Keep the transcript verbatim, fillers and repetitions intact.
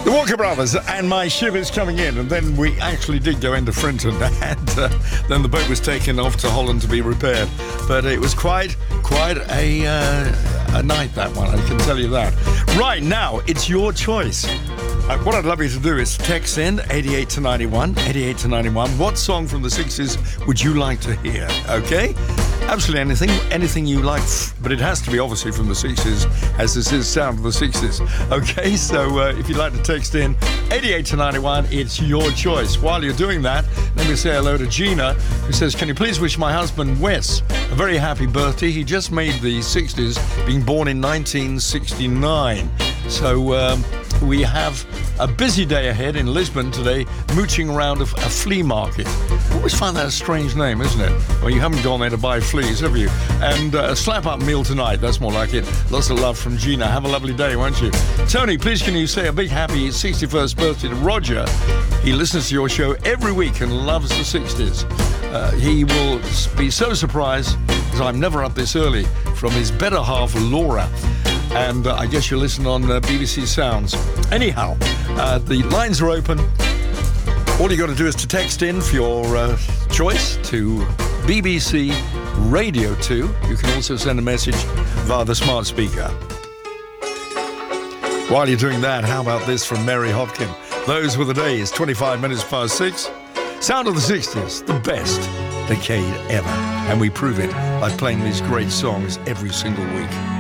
The Walker Brothers and My Ship Is Coming In, and then we actually did go into Frinton, and uh, then the boat was taken off to Holland to be repaired. But it was quite, quite a uh, a night, that one, I can tell you that. Right now, it's your choice. Uh, what I'd love you to do is text in eighty-eight to ninety-one, eighty-eight to ninety-one. What song from the sixties would you like to hear? Okay? Absolutely anything, anything you like, but it has to be obviously from the sixties, as this is sound of the sixties. Okay, so uh, if you'd like to text in eighty-eight to ninety-one, it's your choice. While you're doing that, let me say hello to Gina, who says, can you please wish my husband Wes a very happy birthday? He just made the sixties, being born in nineteen sixty-nine. So um, we have a busy day ahead in Lisbon today, mooching around a, a flea market. I always find that a strange name, isn't it? Well, you haven't gone there to buy fleas, have you? And uh, a slap-up meal tonight, that's more like it. Lots of love from Gina. Have a lovely day, won't you? Tony, please can you say a big happy sixty-first birthday to Roger? He listens to your show every week and loves the sixties. Uh, he will be so surprised, because I'm never up this early, from his better half, Laura. And uh, I guess you listen on uh, B B C Sounds. Anyhow, uh, the lines are open. All you got to do is to text in for your uh, choice to B B C Radio two. You can also send a message via the smart speaker. While you're doing that, how about this from Mary Hopkin? Those were the days, twenty-five minutes past six. Sound of the sixties, the best decade ever. And we prove it by playing these great songs every single week.